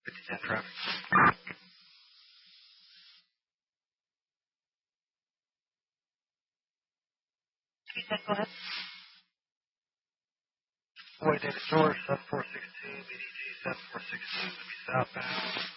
5010 traffic. You said go ahead. Boy, data source, 7416, BDG 7416, to be southbound.